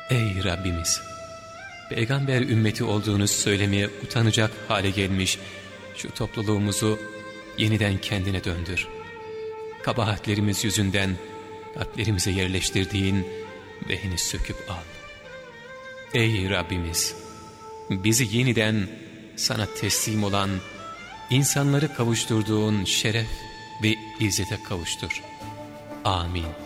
Ey Rabbimiz! Peygamber ümmeti olduğunu söylemeye utanacak hale gelmiş şu topluluğumuzu yeniden kendine döndür. Kabahatlerimiz yüzünden kalplerimize yerleştirdiğin vehni söküp al. Ey Rabbimiz! Bizi yeniden sana teslim olan, insanları kavuşturduğun şeref ve izzete kavuştur. Amin.